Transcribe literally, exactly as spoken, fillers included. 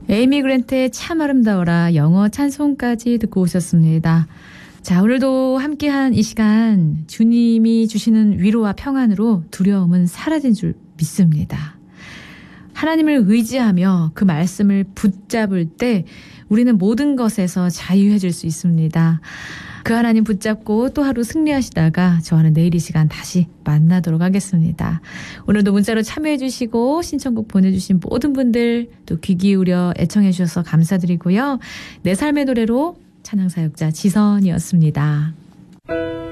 에이미 그랜트의 참 아름다워라 영어 찬송까지 듣고 오셨습니다. 자, 오늘도 함께한 이 시간 주님이 주시는 위로와 평안으로 두려움은 사라진 줄 믿습니다. 하나님을 의지하며 그 말씀을 붙잡을 때 우리는 모든 것에서 자유해질 수 있습니다. 그 하나님 붙잡고 또 하루 승리하시다가 저와는 내일 이 시간 다시 만나도록 하겠습니다. 오늘도 문자로 참여해 주시고 신청곡 보내주신 모든 분들 또 귀 기울여 애청해 주셔서 감사드리고요. 내 삶의 노래로 찬양사역자 지선이었습니다.